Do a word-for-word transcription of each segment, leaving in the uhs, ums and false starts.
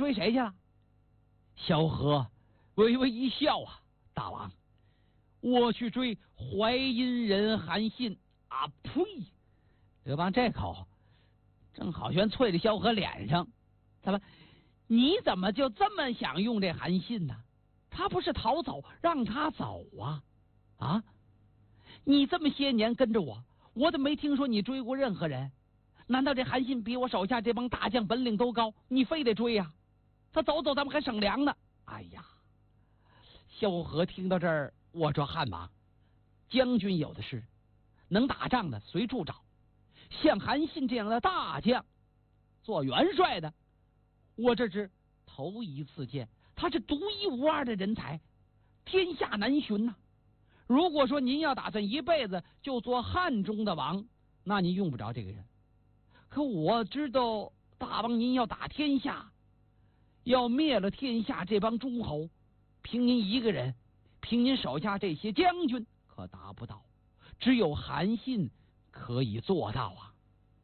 追谁去了？萧何微微一笑啊，大王，我去追淮阴人韩信啊！呸！刘邦这口正好全啐在萧何脸上，怎么？你怎么就这么想用这韩信呢？他不是逃走，让他走啊！啊！你这么些年跟着我，我怎么没听说你追过任何人？难道这韩信比我手下这帮大将本领都高，你非得追呀、啊？他走走，咱们还省粮呢！哎呀！萧何听到这儿，握着汗马，将军有的是，能打仗的随处找。像韩信这样的大将，做元帅的，我这是头一次见，他是独一无二的人才，天下难寻呐、啊。如果说您要打算一辈子就做汉中的王，那您用不着这个人。可我知道，大王您要打天下，要灭了天下这帮诸侯，凭您一个人，凭您手下这些将军，可达不到。只有韩信可以做到啊！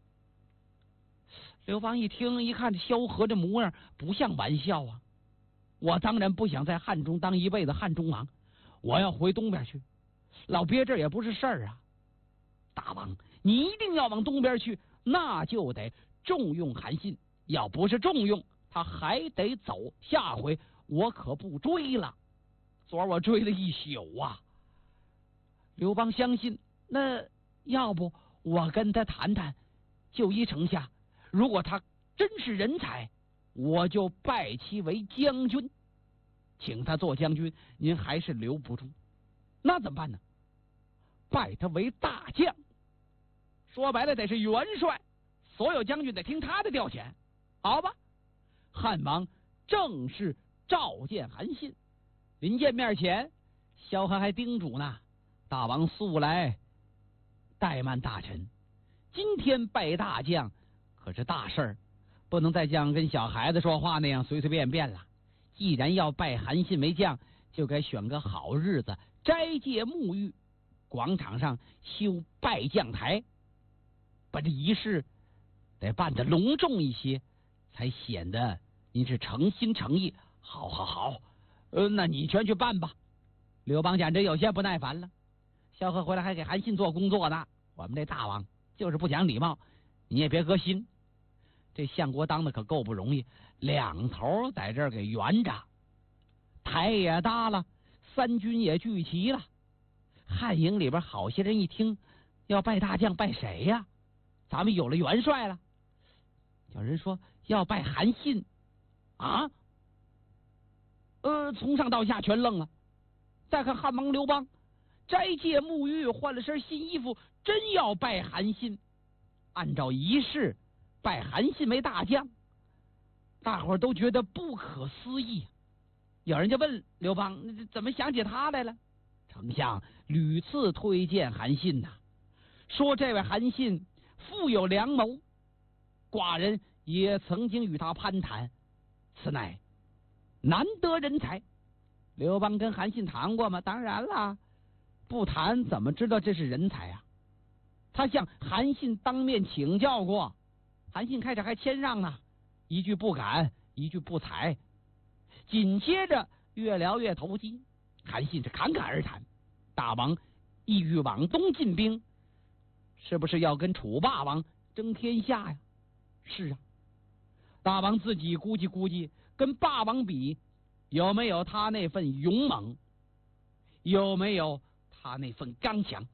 刘邦一听，一看这萧何这模样，不像玩笑啊！我当然不想在汉中当一辈子汉中王，我要回东边去。老憋这也不是事儿啊！大王，你一定要往东边去，那就得重用韩信。要不是重用，他还得走。下回我可不追了。昨儿我追了一宿啊！刘邦相信，那要不我跟他谈谈，就依城下。如果他真是人才，我就拜其为将军。请他做将军，您还是留不住。那怎么办呢？拜他为大将，说白了得是元帅，所有将军得听他的调遣，好吧？汉王正式召见韩信，临见面前，萧何还叮嘱呢：大王素来怠慢大臣，今天拜大将可是大事儿，不能再像跟小孩子说话那样随随便便了。既然要拜韩信为将，就该选个好日子，斋戒沐浴，广场上修拜将台，把这仪式得办得隆重一些，才显得您是诚心诚意。好好好，呃，那你全去办吧。刘邦简直有些不耐烦了。萧何回来还给韩信做工作呢，我们这大王就是不讲礼貌，你也别搁心。这相国当的可够不容易，两头在这儿给圆着，台也搭了，三军也聚齐了。汉营里边好些人一听要拜大将，拜谁呀？咱们有了元帅了。有人说要拜韩信啊，呃，从上到下全愣了。再看汉王刘邦，斋戒沐浴，换了身新衣服，真要拜韩信。按照仪式拜韩信为大将，大伙儿都觉得不可思议。有人就问刘邦，怎么想起他来了？丞相屡次推荐韩信呐、啊，说这位韩信富有良谋，寡人也曾经与他攀谈，此乃难得人才。刘邦跟韩信谈过吗？当然啦，不谈怎么知道这是人才啊？他向韩信当面请教过，韩信开始还谦让呢，一句不敢，一句不才，紧接着越聊越投机。韩信是侃侃而谈，大王意欲往东进兵，是不是要跟楚霸王争天下呀？是啊，大王自己估计估计，跟霸王比，有没有他那份勇猛，有没有他那份刚强？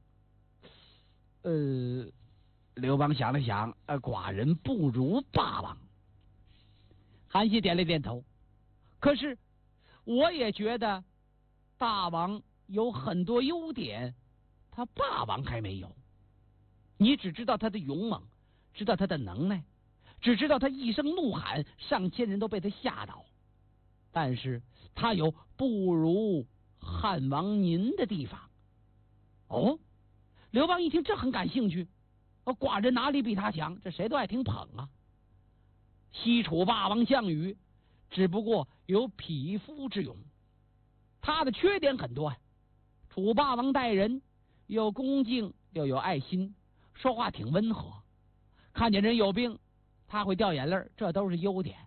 呃，刘邦想了想，呃，寡人不如霸王。韩信点了点头。可是我也觉得大王有很多优点，他霸王还没有。你只知道他的勇猛，知道他的能耐，只知道他一声怒喊，上千人都被他吓倒。但是他有不如汉王您的地方。哦，刘邦一听，这很感兴趣。哦，寡人哪里比他强？这谁都爱听捧啊。西楚霸王项羽只不过有匹夫之勇，他的缺点很多呀、啊。楚霸王待人又恭敬又有爱心，说话挺温和，看见人有病他会掉眼泪，这都是优点。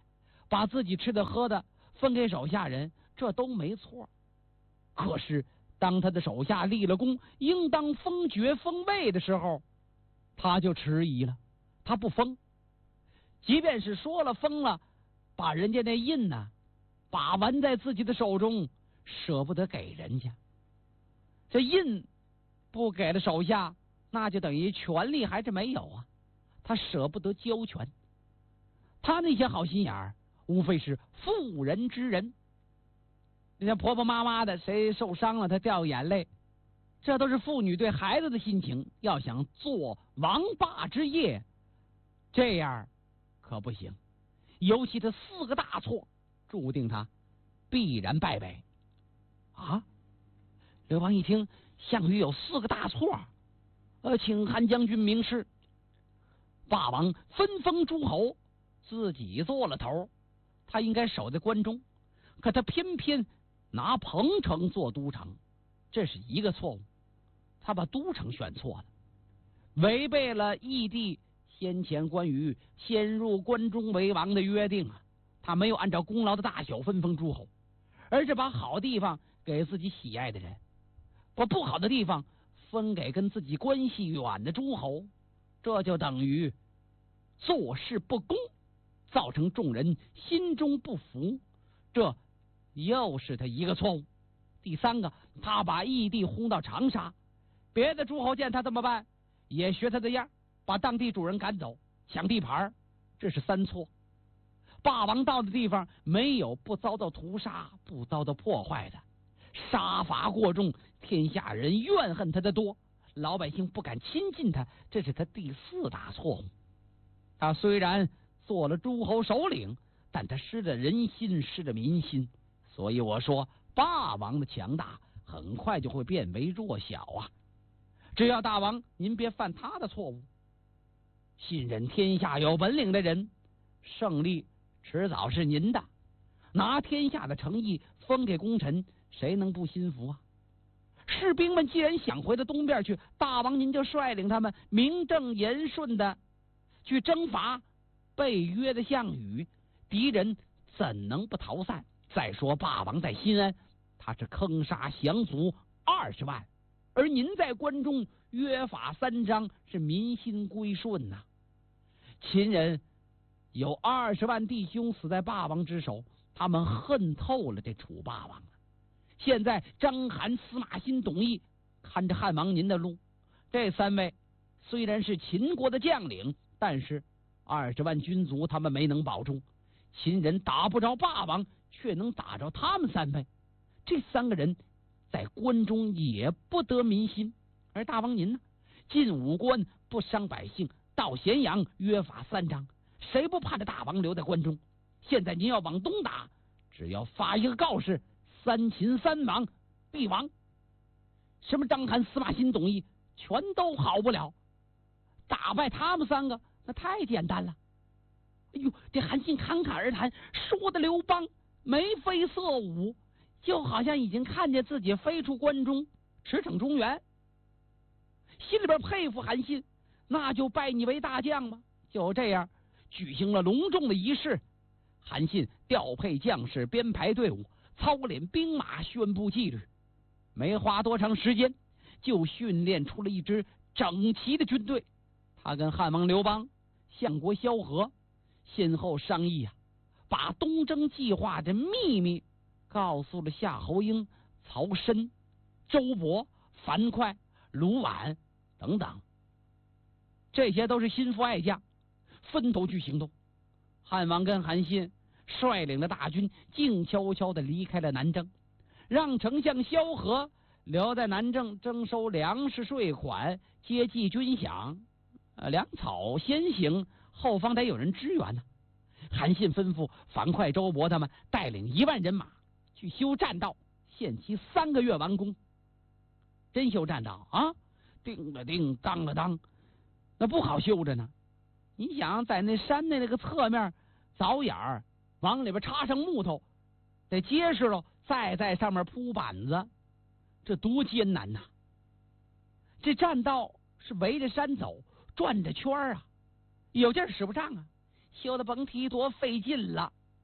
把自己吃的喝的分给手下人，这都没错。可是当他的手下立了功，应当封爵封位的时候，他就迟疑了，他不封。即便是说了封了，把人家那印呢把玩在自己的手中，舍不得给人家。这印不给了手下，那就等于权力还是没有啊，他舍不得交权。他那些好心眼儿，无非是妇人之仁。那些婆婆妈妈的，谁受伤了他掉眼泪，这都是妇女对孩子的心情。要想做王霸之业，这样可不行。尤其他四个大错，注定他必然败北。啊！刘邦一听项羽有四个大错，呃，请韩将军明示。霸王分封诸侯，自己做了头，他应该守在关中，可他偏偏拿彭城做都城，这是一个错误。他把都城选错了，违背了义帝先前关于先入关中为王的约定啊。他没有按照功劳的大小分封诸侯，而是把好地方给自己喜爱的人，把不好的地方分给跟自己关系远的诸侯，这就等于做事不公，造成众人心中不服，这又是他一个错误。第三个，他把义帝轰到长沙，别的诸侯见他怎么办，也学他的样，把当地主人赶走，抢地盘，这是三错。霸王到的地方没有不遭到屠杀、不遭到破坏的，杀伐过重，天下人怨恨他的多，老百姓不敢亲近他，这是他第四大错误。他虽然做了诸侯首领，但他失了人心，失了民心。所以我说，霸王的强大很快就会变为弱小啊！只要大王您别犯他的错误，信任天下有本领的人，胜利迟早是您的。拿天下的诚意分给功臣，谁能不心服啊？士兵们既然想回到东边去，大王您就率领他们名正言顺的去征伐被约的项羽，敌人怎能不逃散？再说霸王在新安，他是坑杀降卒二十万，而您在关中约法三章，是民心归顺呐、啊。秦人有二十万弟兄死在霸王之手，他们恨透了这楚霸王了。现在章邯、司马欣、董翳看着汉王您的路，这三位虽然是秦国的将领，但是二十万军卒他们没能保住，秦人打不着霸王，却能打着他们三位。这三个人在关中也不得民心，而大王您呢，进武关不伤百姓，到咸阳约法三章，谁不怕着大王留在关中？现在您要往东打，只要发一个告示，三秦三王必亡。什么章邯、司马欣、董翳全都好不了，打败他们三个那太简单了。哎呦，这韩信侃侃而谈，说的刘邦眉飞色舞，就好像已经看见自己飞出关中，驰骋中原。心里边佩服韩信，那就拜你为大将吧。就这样举行了隆重的仪式，韩信调配将士，编排队伍，操练兵马，宣布纪律。没花多长时间，就训练出了一支整齐的军队。他跟汉王刘邦、相国萧何先后商议啊，把东征计划的秘密告诉了夏侯婴、曹参、周勃、樊哙、卢绾等等，这些都是心腹爱将，分头去行动。汉王跟韩信率领的大军静悄悄地离开了南郑，让丞相萧何留在南郑征收粮食税款，接济军饷。呃，粮草先行，后方得有人支援呢、啊。韩信吩咐樊哙、周勃他们带领一万人马去修栈道，限期三个月完工。真修栈道啊，钉了钉，当了当，那不好修着呢。你想在那山的那个侧面凿眼儿，往里边插上木头，得结实了，再在上面铺板子，这多艰难呐、啊！这栈道是围着山走，转着圈啊，有劲儿使不上啊，修的甭提多费劲了。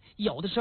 有的时候。